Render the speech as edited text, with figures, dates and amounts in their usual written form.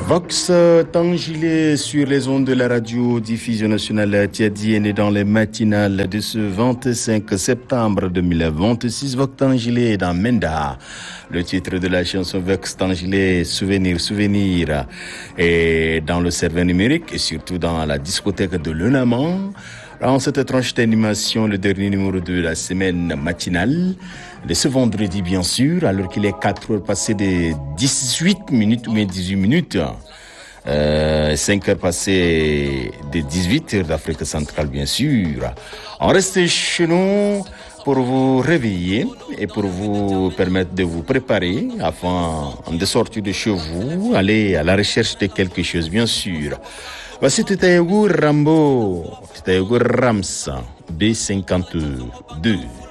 Vox Tangilé sur les ondes de la radio diffusion nationale Tiadi est né dans les matinales de ce 25 septembre 2026. Vox Tangilé dans Menda. Le titre de la chanson Vox Tangilé, Souvenir, est dans le serveur numérique et surtout dans la discothèque de l'Unaman. En cette tranche d'animation, le dernier numéro de la semaine matinale, de ce vendredi bien sûr, alors qu'il est 4 heures passées de 18 minutes ou bien 18 minutes, 5 heures passées de 18 heures d'Afrique centrale bien sûr. On reste chez nous pour vous réveiller et pour vous permettre de vous préparer afin de sortir de chez vous, aller à la recherche de quelque chose bien sûr. Voici Titayougou Rambo, Titayougou Ramsa, B52.